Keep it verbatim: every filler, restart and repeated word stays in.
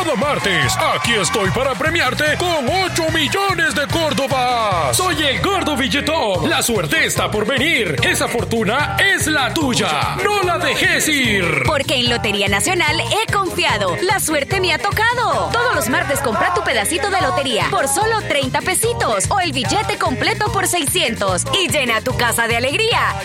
cada martes, aquí estoy para premiarte con ocho millones de Córdobas. Soy el Gordo Billetón. La suerte está por venir. Esa fortuna es la tuya. No la dejes ir. Porque en Lotería Nacional he confiado. La suerte me ha tocado. Todos los martes compra tu pedacito de lotería por solo treinta pesitos o el billete completo por seiscientos y llena tu casa de alegría.